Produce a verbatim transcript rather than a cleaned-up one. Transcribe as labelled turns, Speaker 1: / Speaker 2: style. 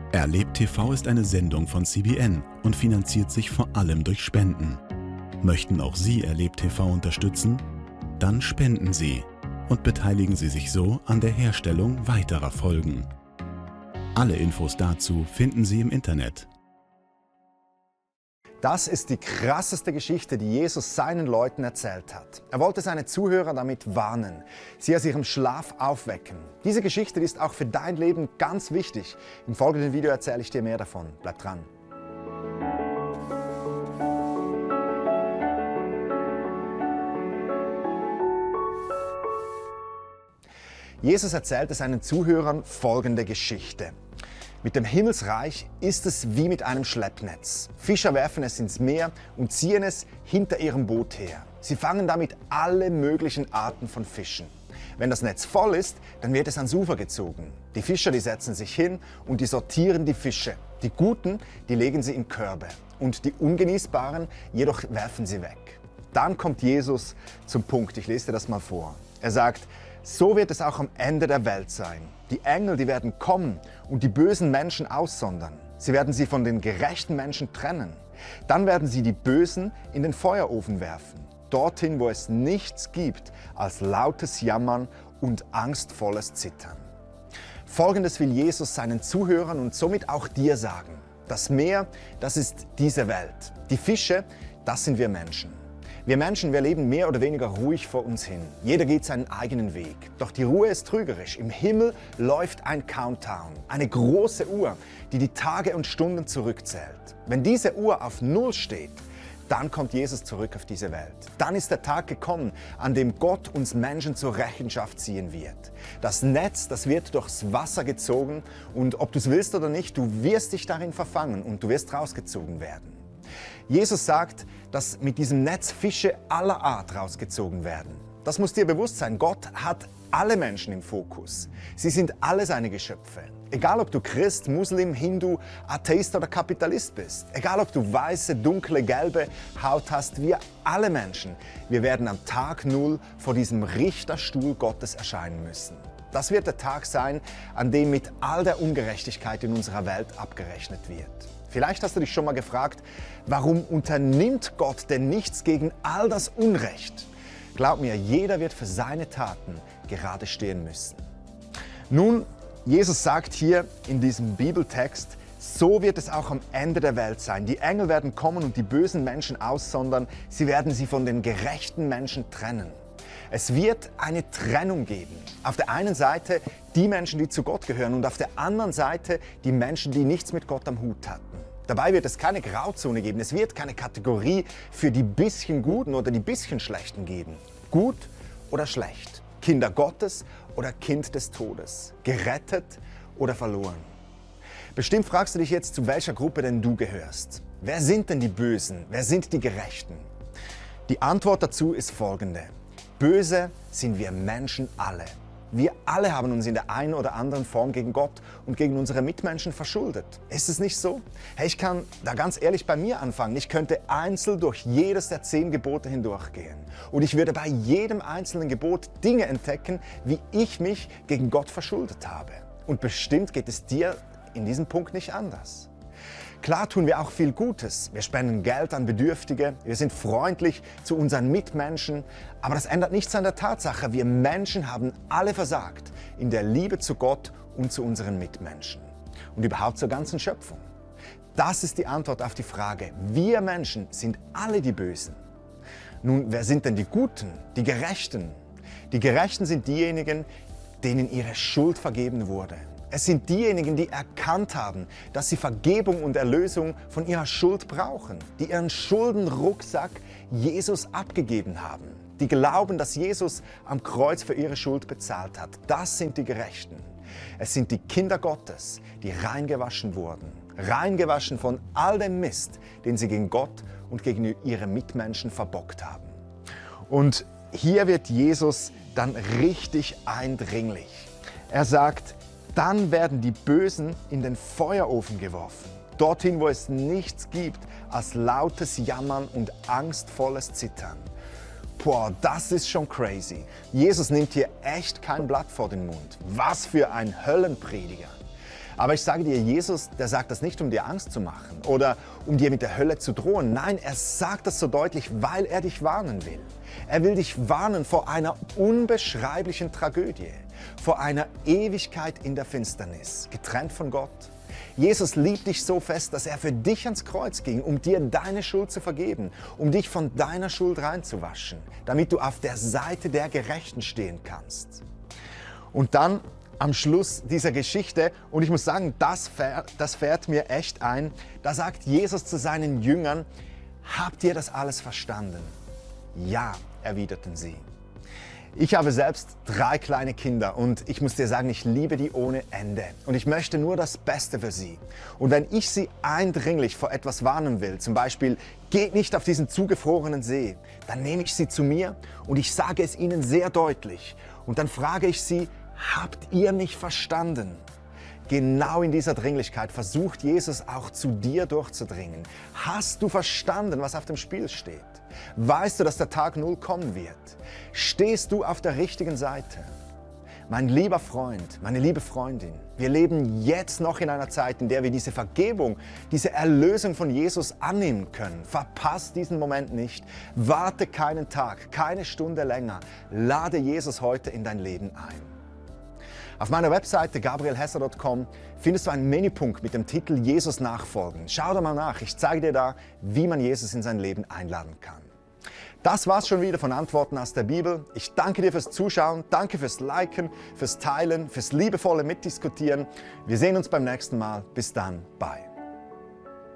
Speaker 1: Erlebt T V ist eine Sendung von C B N und finanziert sich vor allem durch Spenden. Möchten auch Sie Erlebt T V unterstützen? Dann spenden Sie und beteiligen Sie sich so an der Herstellung weiterer Folgen. Alle Infos dazu finden Sie im Internet.
Speaker 2: Das ist die krasseste Geschichte, die Jesus seinen Leuten erzählt hat. Er wollte seine Zuhörer damit warnen, sie aus ihrem Schlaf aufwecken. Diese Geschichte die ist auch für dein Leben ganz wichtig. Im folgenden Video erzähle ich dir mehr davon. Bleib dran. Jesus erzählte seinen Zuhörern folgende Geschichte. Mit dem Himmelsreich ist es wie mit einem Schleppnetz. Fischer werfen es ins Meer und ziehen es hinter ihrem Boot her. Sie fangen damit alle möglichen Arten von Fischen. Wenn das Netz voll ist, dann wird es ans Ufer gezogen. Die Fischer, die setzen sich hin und die sortieren die Fische. Die guten, die legen sie in Körbe und die ungenießbaren jedoch werfen sie weg. Dann kommt Jesus zum Punkt. Ich lese dir das mal vor. Er sagt: So wird es auch am Ende der Welt sein. Die Engel, die werden kommen und die bösen Menschen aussondern. Sie werden sie von den gerechten Menschen trennen. Dann werden sie die Bösen in den Feuerofen werfen. Dorthin, wo es nichts gibt als lautes Jammern und angstvolles Zittern. Folgendes will Jesus seinen Zuhörern und somit auch dir sagen. Das Meer, das ist diese Welt. Die Fische, das sind wir Menschen. Wir Menschen, wir leben mehr oder weniger ruhig vor uns hin. Jeder geht seinen eigenen Weg. Doch die Ruhe ist trügerisch. Im Himmel läuft ein Countdown, eine große Uhr, die die Tage und Stunden zurückzählt. Wenn diese Uhr auf Null steht, dann kommt Jesus zurück auf diese Welt. Dann ist der Tag gekommen, an dem Gott uns Menschen zur Rechenschaft ziehen wird. Das Netz, das wird durchs Wasser gezogen und ob du es willst oder nicht, du wirst dich darin verfangen und du wirst rausgezogen werden. Jesus sagt, dass mit diesem Netz Fische aller Art rausgezogen werden. Das muss dir bewusst sein. Gott hat alle Menschen im Fokus. Sie sind alle seine Geschöpfe. Egal ob du Christ, Muslim, Hindu, Atheist oder Kapitalist bist. Egal ob du weiße, dunkle, gelbe Haut hast. Wir alle Menschen, wir werden am Tag Null vor diesem Richterstuhl Gottes erscheinen müssen. Das wird der Tag sein, an dem mit all der Ungerechtigkeit in unserer Welt abgerechnet wird. Vielleicht hast du dich schon mal gefragt, warum unternimmt Gott denn nichts gegen all das Unrecht? Glaub mir, jeder wird für seine Taten gerade stehen müssen. Nun, Jesus sagt hier in diesem Bibeltext, so wird es auch am Ende der Welt sein. Die Engel werden kommen und die bösen Menschen aussondern. Sie werden sie von den gerechten Menschen trennen. Es wird eine Trennung geben. Auf der einen Seite die Menschen, die zu Gott gehören und auf der anderen Seite die Menschen, die nichts mit Gott am Hut hatten. Dabei wird es keine Grauzone geben. Es wird keine Kategorie für die bisschen Guten oder die bisschen Schlechten geben. Gut oder schlecht. Kinder Gottes oder Kind des Todes. Gerettet oder verloren. Bestimmt fragst du dich jetzt, zu welcher Gruppe denn du gehörst. Wer sind denn die Bösen? Wer sind die Gerechten? Die Antwort dazu ist folgende. Böse sind wir Menschen alle. Wir alle haben uns in der einen oder anderen Form gegen Gott und gegen unsere Mitmenschen verschuldet. Ist es nicht so? Hey, ich kann da ganz ehrlich bei mir anfangen. Ich könnte einzeln durch jedes der zehn Gebote hindurchgehen. Und ich würde bei jedem einzelnen Gebot Dinge entdecken, wie ich mich gegen Gott verschuldet habe. Und bestimmt geht es dir in diesem Punkt nicht anders. Klar tun wir auch viel Gutes. Wir spenden Geld an Bedürftige, wir sind freundlich zu unseren Mitmenschen, aber das ändert nichts an der Tatsache, wir Menschen haben alle versagt in der Liebe zu Gott und zu unseren Mitmenschen und überhaupt zur ganzen Schöpfung. Das ist die Antwort auf die Frage, wir Menschen sind alle die Bösen. Nun, wer sind denn die Guten, die Gerechten? Die Gerechten sind diejenigen, denen ihre Schuld vergeben wurde. Es sind diejenigen, die erkannt haben, dass sie Vergebung und Erlösung von ihrer Schuld brauchen, die ihren Schuldenrucksack Jesus abgegeben haben, die glauben, dass Jesus am Kreuz für ihre Schuld bezahlt hat. Das sind die Gerechten. Es sind die Kinder Gottes, die reingewaschen wurden, reingewaschen von all dem Mist, den sie gegen Gott und gegen ihre Mitmenschen verbockt haben. Und hier wird Jesus dann richtig eindringlich. Er sagt, dann werden die Bösen in den Feuerofen geworfen, dorthin, wo es nichts gibt als lautes Jammern und angstvolles Zittern. Boah, das ist schon crazy. Jesus nimmt hier echt kein Blatt vor den Mund. Was für ein Höllenprediger. Aber ich sage dir, Jesus, der sagt das nicht, um dir Angst zu machen oder um dir mit der Hölle zu drohen. Nein, er sagt das so deutlich, weil er dich warnen will. Er will dich warnen vor einer unbeschreiblichen Tragödie, vor einer Ewigkeit in der Finsternis, getrennt von Gott. Jesus liebt dich so fest, dass er für dich ans Kreuz ging, um dir deine Schuld zu vergeben, um dich von deiner Schuld reinzuwaschen, damit du auf der Seite der Gerechten stehen kannst. Und dann am Schluss dieser Geschichte, und ich muss sagen, das fährt, das fährt mir echt ein, da sagt Jesus zu seinen Jüngern: Habt ihr das alles verstanden? Ja, erwiderten sie. Ich habe selbst drei kleine Kinder und ich muss dir sagen, ich liebe die ohne Ende. Und ich möchte nur das Beste für sie. Und wenn ich sie eindringlich vor etwas warnen will, zum Beispiel, geht nicht auf diesen zugefrorenen See, dann nehme ich sie zu mir und ich sage es ihnen sehr deutlich. Und dann frage ich sie: Habt ihr mich verstanden? Genau in dieser Dringlichkeit versucht Jesus auch zu dir durchzudringen. Hast du verstanden, was auf dem Spiel steht? Weißt du, dass der Tag Null kommen wird? Stehst du auf der richtigen Seite? Mein lieber Freund, meine liebe Freundin, wir leben jetzt noch in einer Zeit, in der wir diese Vergebung, diese Erlösung von Jesus annehmen können. Verpass diesen Moment nicht. Warte keinen Tag, keine Stunde länger. Lade Jesus heute in dein Leben ein. Auf meiner Webseite gabriel hesser punkt com findest du einen Menüpunkt mit dem Titel Jesus nachfolgen. Schau da mal nach, ich zeige dir da, wie man Jesus in sein Leben einladen kann. Das war's schon wieder von Antworten aus der Bibel. Ich danke dir fürs Zuschauen, danke fürs Liken, fürs Teilen, fürs liebevolle Mitdiskutieren. Wir sehen uns beim nächsten Mal. Bis dann, bye.